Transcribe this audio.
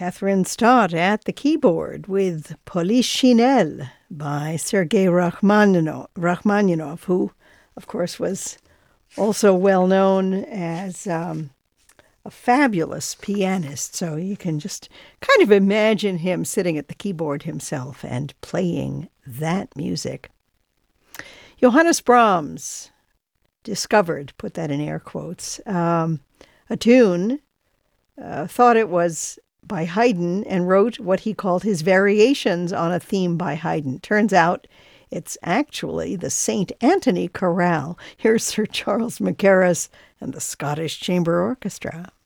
Catherine Stott at the keyboard with Polichinelle by Sergei Rachmaninoff, who, of course, was also well known as a fabulous pianist. So you can just kind of imagine him sitting at the keyboard himself and playing that music. Johannes Brahms discovered, put that in air quotes, a tune, thought it was by Haydn, and wrote what he called his variations on a theme by Haydn. Turns out it's actually the St. Anthony Chorale. Here's Sir Charles Mackerras and the Scottish Chamber Orchestra.